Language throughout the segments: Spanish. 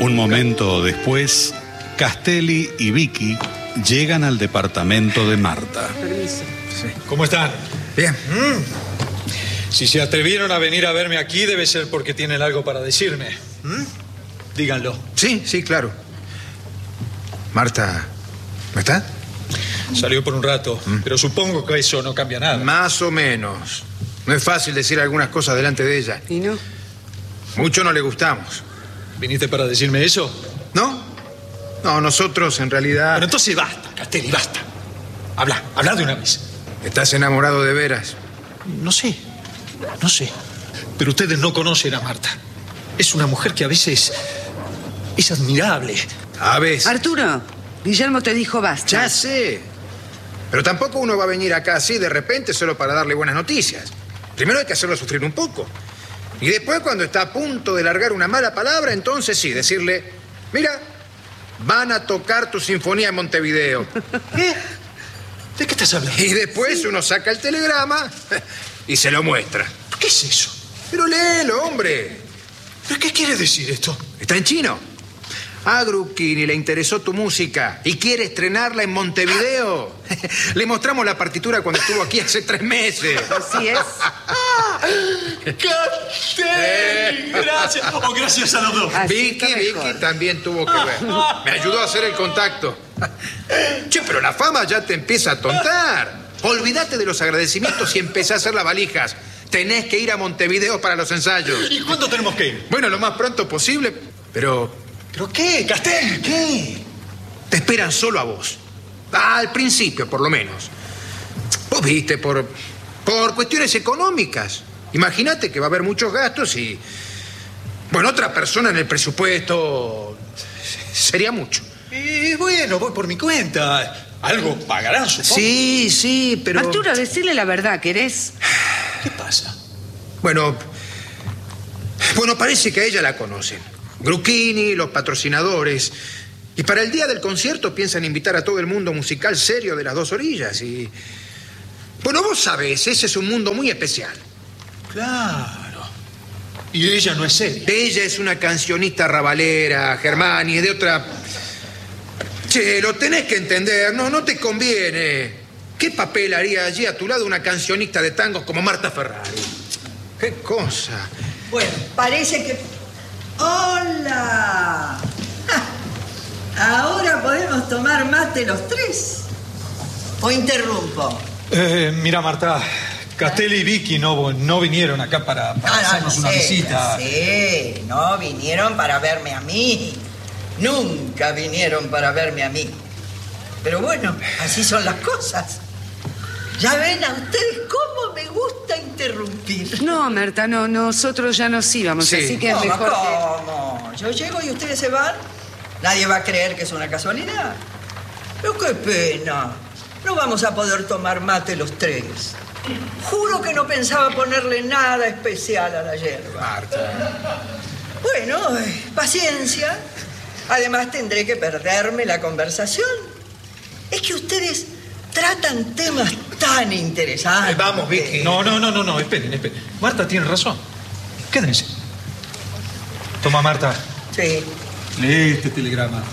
Un momento después, Castelli y Vicky llegan al departamento de Marta. Permiso. Sí. ¿Cómo están? Bien. Si se atrevieron a venir a verme aquí, debe ser porque tienen algo para decirme. Díganlo. Sí, sí, claro. Marta, ¿no está? Salió por un rato, pero supongo que eso no cambia nada. Más o menos. No es fácil decir algunas cosas delante de ella. ¿Y no? Mucho no le gustamos. ¿Viniste para decirme eso? ¿No? No, nosotros en realidad... Bueno, entonces basta, Castelli, basta. Habla de una vez. ¿Estás enamorado de veras? No sé. Pero ustedes no conocen a Marta. Es una mujer que a veces es admirable. A veces. Arturo, Guillermo te dijo basta. Ya sé. Pero tampoco uno va a venir acá así de repente solo para darle buenas noticias. Primero hay que hacerlo sufrir un poco. Y después, cuando está a punto de largar una mala palabra, entonces sí, decirle: mira, van a tocar tu sinfonía en Montevideo. ¿Qué? ¿De qué estás hablando? Y después uno saca el telegrama y se lo muestra. ¿Qué es eso? Pero léelo, hombre. ¿Pero qué quiere decir esto? Está en chino. A Grucchini le interesó tu música y quiere estrenarla en Montevideo. Le mostramos la partitura cuando estuvo aquí hace 3 meses. Así es. ¡Castelli! Gracias. Oh, gracias a los dos. Así está Vicky mejor. también tuvo que ver. Me ayudó a hacer el contacto. Che, pero la fama ya te empieza a tontar. Olvídate de los agradecimientos y empecé a hacer las valijas. Tenés que ir a Montevideo para los ensayos. ¿Y cuándo tenemos que ir? Bueno, lo más pronto posible, pero... ¿Pero qué, Castelli? ¿Qué? Te esperan solo a vos. Al principio, por lo menos. Vos viste, por cuestiones económicas. Imagínate que va a haber muchos gastos y... Bueno, otra persona en el presupuesto... sería mucho. Y bueno, voy por mi cuenta. Algo pagarán, supongo. Sí, pero... Arturo, decirle la verdad, ¿querés? ¿Qué pasa? Bueno, parece que a ella la conocen. Grucchini, los patrocinadores. Y para el día del concierto piensan invitar a todo el mundo musical serio de las dos orillas. Y... bueno, vos sabés, ese es un mundo muy especial. Claro. Y ella no es seria. Ella es una cancionista rabalera, Germani, de otra... Che, lo tenés que entender, no te conviene. ¿Qué papel haría allí a tu lado una cancionista de tangos como Marta Ferrari? ¡Qué cosa! Bueno, parece que... ¡Hola! ¿Ahora podemos tomar mate los 3? ¿O interrumpo? Mira, Marta, Castelli y Vicky no vinieron acá para hacernos una visita. Sí, no vinieron para verme a mí. Nunca vinieron para verme a mí. Pero bueno, así son las cosas. Ya ven a ustedes cómo me gusta interrumpir. No, Marta, no, nosotros ya nos íbamos, Sí. así que es mejor que... ¿Cómo? Yo llego y ustedes se van. Nadie va a creer que es una casualidad. Pero qué pena. No vamos a poder tomar mate los 3. Juro que no pensaba ponerle nada especial a la yerba. Marta. Bueno, paciencia. Además tendré que perderme la conversación. Es que ustedes tratan temas tan interesantes. Vamos, Vicky. No, esperen. Marta tiene razón. Quédense. Toma, Marta. Sí. Lee este telegrama.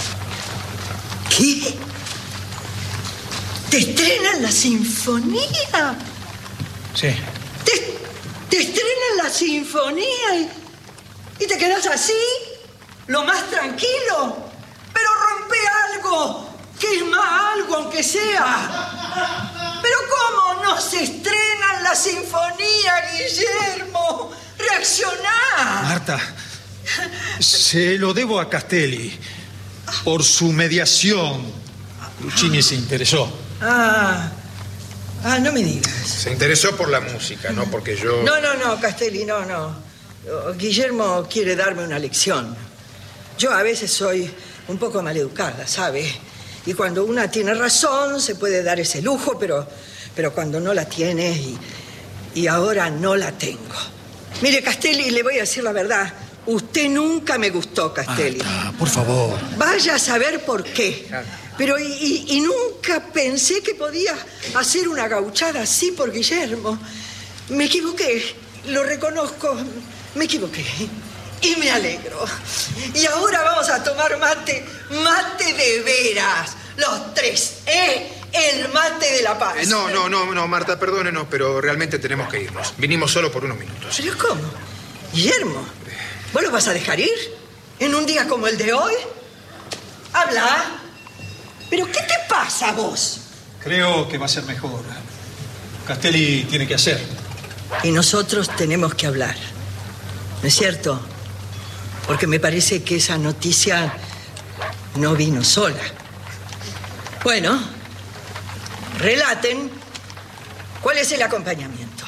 ¿Qué? ¿Te estrenan la sinfonía? Sí. ¿Te estrenan la sinfonía y te quedas así? ¿Lo más tranquilo? Pero rompe algo, que es más algo aunque sea. ¿Pero cómo no se estrenan la sinfonía, Guillermo? ¡Reaccioná! Marta, se lo debo a Castelli. Por su mediación, Grucchini se interesó. No me digas. Se interesó por la música, no porque yo... No, Castelli, no. Guillermo quiere darme una lección. Yo a veces soy un poco maleducada, ¿sabe? Y cuando una tiene razón se puede dar ese lujo, pero cuando no la tiene y ahora no la tengo. Mire, Castelli, le voy a decir la verdad. Usted nunca me gustó, Castelli. Marta, por favor. Vaya a saber por qué. Pero y nunca pensé que podía hacer una gauchada así por Guillermo. Me equivoqué, lo reconozco, me equivoqué. y me alegro. Y ahora vamos a tomar mate de veras, los tres, el mate de la paz. No, Marta, perdónenos, pero realmente tenemos que irnos. Vinimos solo por unos minutos. ¿Pero cómo? Guillermo, ¿vos lo vas a dejar ir? ¿En un día como el de hoy? Habla. ¿Pero qué te pasa a vos? Creo que va a ser mejor. Castelli tiene que hacer. Y nosotros tenemos que hablar. ¿No es cierto? Porque me parece que esa noticia no vino sola. Bueno, relaten cuál es el acompañamiento.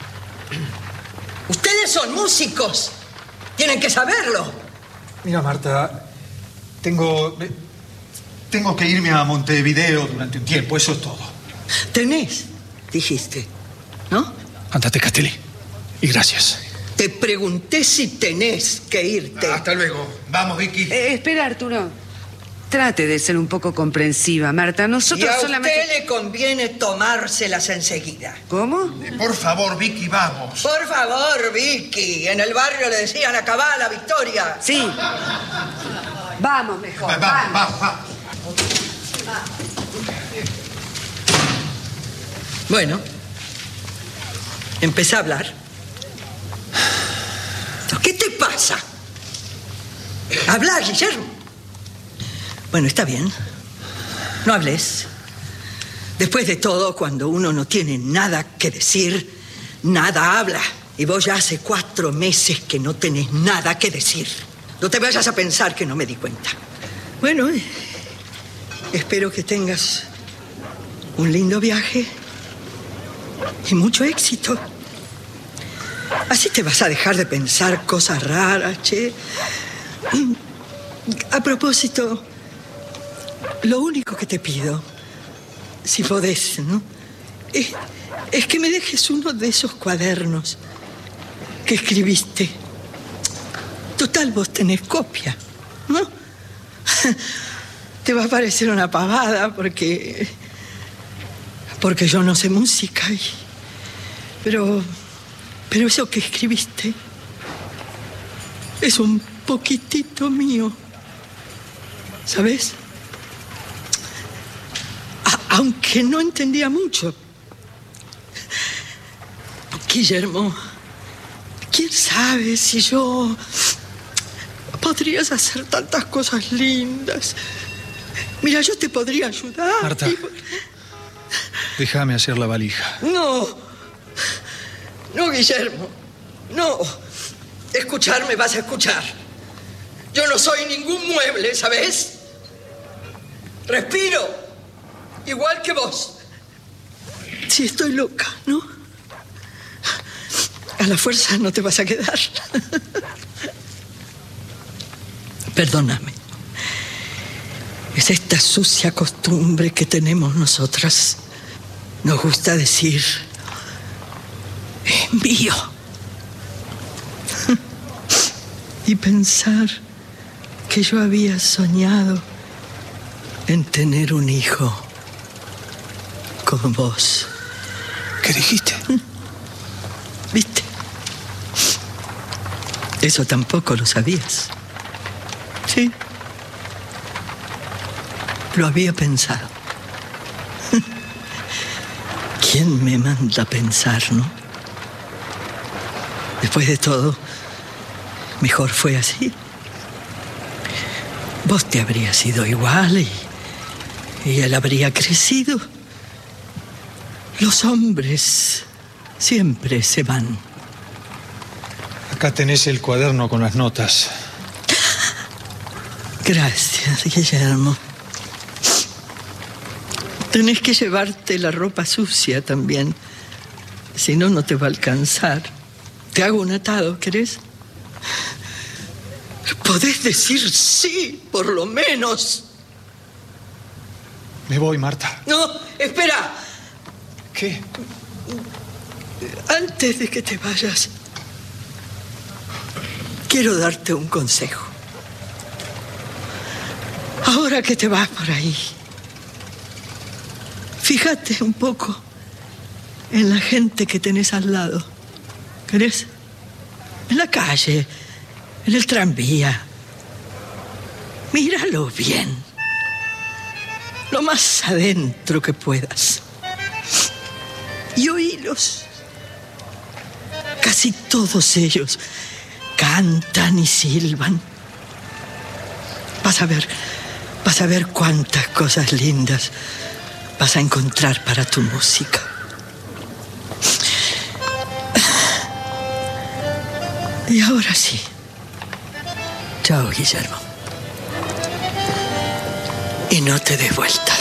Ustedes son músicos. Tienen que saberlo. Mira, Marta, tengo que irme a Montevideo durante un tiempo, eso es todo. Tenés, dijiste, ¿no? Andate, Castelli. Y gracias. Te pregunté si tenés que irte. Hasta luego. Vamos, Vicky. Espera, Arturo. Trate de ser un poco comprensiva, Marta. Nosotros y a solamente... usted le conviene tomárselas enseguida. ¿Cómo? Por favor, Vicky, vamos. Por favor, Vicky. En el barrio le decían acabá la victoria. Sí. Vamos mejor. Vamos. Bueno, empecé a hablar. ¿Qué te pasa? Habla, Guillermo. Bueno, está bien. No hables. Después de todo, cuando uno no tiene nada que decir, nada habla. Y vos ya hace 4 meses que no tenés nada que decir. No te vayas a pensar que no me di cuenta. Bueno, espero que tengas un lindo viaje y mucho éxito. Así te vas a dejar de pensar cosas raras, che. A propósito, lo único que te pido, si podés, ¿no? Es que me dejes uno de esos cuadernos que escribiste. Total, vos tenés copia, ¿no? Te va a parecer una pavada porque yo no sé música pero eso que escribiste es un poquitito mío, ¿sabes? Aunque no entendía mucho. Guillermo, ¿quién sabe si yo podrías hacer tantas cosas lindas? Mira, yo te podría ayudar. Marta, déjame hacer la valija. No, Guillermo, no. Escucharme vas a escuchar. Yo no soy ningún mueble, ¿sabes? Respiro, igual que vos. Si estoy loca, ¿no? A la fuerza no te vas a quedar. Perdóname. Es esta sucia costumbre que tenemos nosotras. Nos gusta decir, es mío. Y pensar que yo había soñado en tener un hijo con vos. ¿Qué dijiste? ¿Viste? Eso tampoco lo sabías. Sí. Lo había pensado. ¿Quién me manda a pensar, no? Después de todo, mejor fue así. Vos te habrías ido igual y él habría crecido. Los hombres siempre se van. Acá tenés el cuaderno con las notas. Gracias, Guillermo. Tenés que llevarte la ropa sucia también. Si no, no te va a alcanzar. Te hago un atado, ¿querés? Podés decir sí, por lo menos. Me voy, Marta. No, espera. ¿Qué? Antes de que te vayas, quiero darte un consejo. Ahora que te vas por ahí, fíjate un poco en la gente que tenés al lado. ¿Querés? En la calle, en el tranvía. Míralo bien. Lo más adentro que puedas. Y oílos. Casi todos ellos cantan y silban. Vas a ver cuántas cosas lindas vas a encontrar para tu música. Y ahora sí. Chao, Guillermo. Y no te des vuelta.